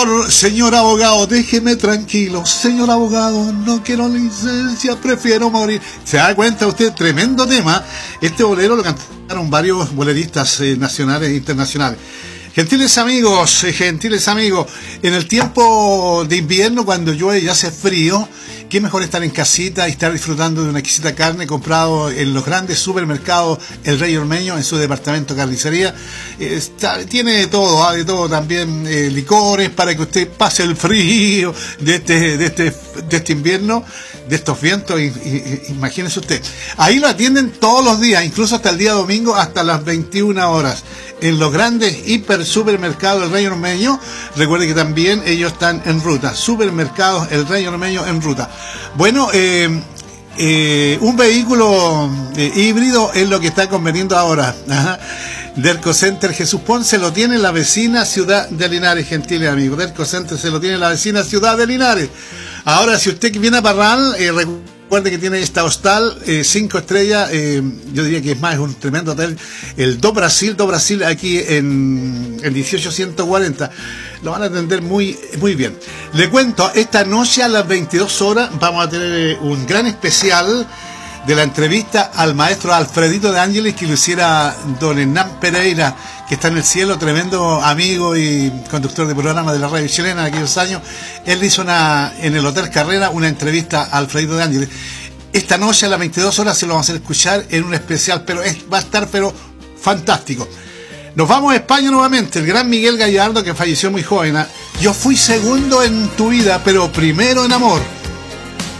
señor abogado, déjeme tranquilo. Señor abogado, no quiero licencia, prefiero morir. ¿Se da cuenta usted? Tremendo tema. Este bolero lo cantaron varios boleristas nacionales e internacionales. Gentiles amigos, en el tiempo de invierno, cuando llueve y hace frío, qué mejor estar en casita y estar disfrutando de una exquisita carne comprado en los grandes supermercados El Rey Ormeño, en su departamento carnicería. Tiene de todo también licores para que usted pase el frío de este invierno, de estos vientos. Imagínese usted. Ahí lo atienden todos los días, incluso hasta el día domingo, hasta las 21 horas. En los grandes hiper supermercados El Rey Ormeño. Recuerde que también ellos están en ruta. Supermercados El Rey Ormeño en ruta. Bueno, un vehículo híbrido es lo que está conveniendo ahora. Ajá. Derco Center Jesús Ponce lo tiene la vecina ciudad de Linares, gentiles amigos. Derco Center se lo tiene la vecina ciudad de Linares. Ahora, si usted viene a Parral, recuerde que tiene esta hostal 5 estrellas, yo diría que es más, es un tremendo hotel, el Do Brasil aquí en 18140. Lo van a atender muy bien. Le cuento, esta noche a las 22 horas vamos a tener un gran especial de la entrevista al maestro Alfredito de Ángeles, que lo hiciera don Hernán Pereira, que está en el cielo, tremendo amigo y conductor de programa de la radio chilena de aquellos años. Él hizo en el Hotel Carrera una entrevista a Alfredito de Ángeles. Esta noche a las 22 horas se lo vamos a hacer escuchar en un especial, pero va a estar fantástico. Nos vamos a España nuevamente. El gran Miguel Gallardo, que falleció muy joven. Yo fui segundo en tu vida, pero primero en amor.